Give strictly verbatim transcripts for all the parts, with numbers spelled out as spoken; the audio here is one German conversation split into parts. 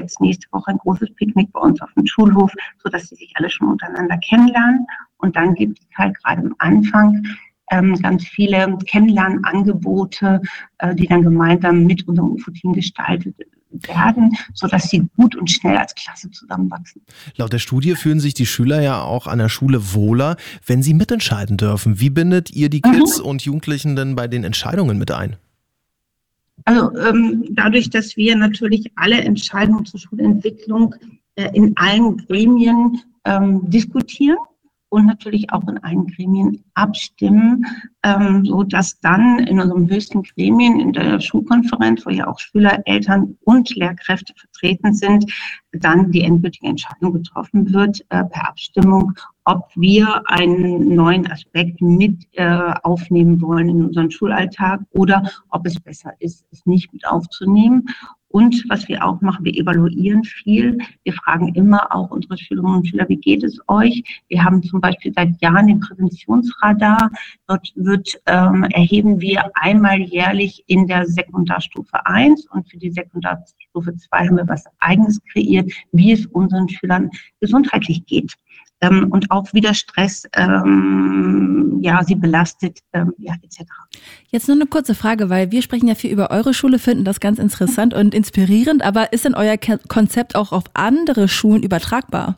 jetzt nächste Woche ein großes Picknick bei uns auf dem Schulhof, sodass sie sich alle schon untereinander kennenlernen. Und dann gibt es halt gerade am Anfang ähm, ganz viele Kennenlernangebote, äh, die dann gemeinsam mit unserem U F O-Team gestaltet werden, sodass sie gut und schnell als Klasse zusammenwachsen. Laut der Studie fühlen sich die Schüler ja auch an der Schule wohler, wenn sie mitentscheiden dürfen. Wie bindet ihr die Kids mhm. und Jugendlichen denn bei den Entscheidungen mit ein? Also ähm, dadurch, dass wir natürlich alle Entscheidungen zur Schulentwicklung äh, in allen Gremien ähm, diskutieren und natürlich auch in allen Gremien abstimmen, ähm, so dass dann in unserem höchsten Gremien, in der Schulkonferenz, wo ja auch Schüler, Eltern und Lehrkräfte vertreten sind, dann die endgültige Entscheidung getroffen wird äh, per Abstimmung, ob wir einen neuen Aspekt mit äh, aufnehmen wollen in unseren Schulalltag oder ob es besser ist, es nicht mit aufzunehmen. Und was wir auch machen, wir evaluieren viel. Wir fragen immer auch unsere Schülerinnen und Schüler, wie geht es euch? Wir haben zum Beispiel seit Jahren den Präventionsradar. Dort wird, ähm, erheben wir einmal jährlich in der Sekundarstufe eins und für die Sekundarstufe zwei haben wir was Eigenes kreiert, wie es unseren Schülern gesundheitlich geht. Ähm, und auch wieder Stress, ähm, ja, sie belastet, ähm, ja, et cetera. Jetzt nur eine kurze Frage, weil wir sprechen ja viel über eure Schule, finden das ganz interessant und inspirierend, aber ist denn euer Ke- Konzept auch auf andere Schulen übertragbar?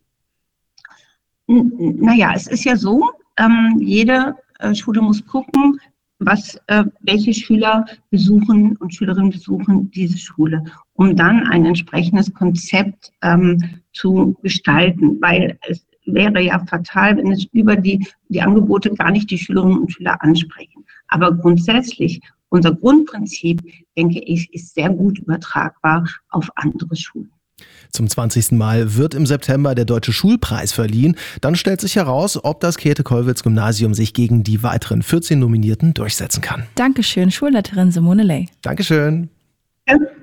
N- naja, es ist ja so, ähm, jede äh, Schule muss gucken, was, äh, welche Schüler besuchen und Schülerinnen besuchen diese Schule, um dann ein entsprechendes Konzept ähm, zu gestalten, weil es wäre ja fatal, wenn es über die, die Angebote gar nicht die Schülerinnen und Schüler ansprechen. Aber grundsätzlich, unser Grundprinzip, denke ich, ist sehr gut übertragbar auf andere Schulen. Zum zwanzigsten Mal wird im September der Deutsche Schulpreis verliehen. Dann stellt sich heraus, ob das Käthe-Kollwitz-Gymnasium sich gegen die weiteren vierzehn Nominierten durchsetzen kann. Dankeschön, Schulleiterin Simone Ley. Dankeschön. Ja.